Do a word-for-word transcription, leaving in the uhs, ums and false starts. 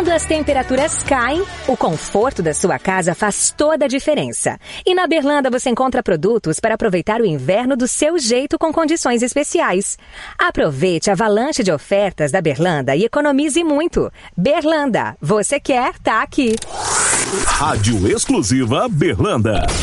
Quando as temperaturas caem, o conforto da sua casa faz toda a diferença. E na Berlanda você encontra produtos para aproveitar o inverno do seu jeito com condições especiais. Aproveite a avalanche de ofertas da Berlanda e economize muito. Berlanda, você quer, tá aqui. Rádio exclusiva Berlanda.